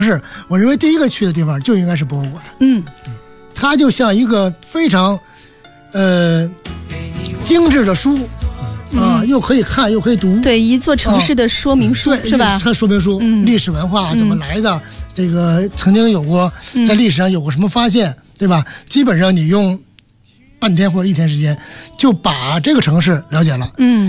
是，我认为第一个去的地方就应该是博物馆。它就像一个非常精致的书又可以看又可以读。 对，一座城市的说明书，是吧？ 它说明书，历史文化怎么来的，这个曾经有过在历史上有过什么发现，对吧？基本上你用半天或者一天时间就把这个城市了解了。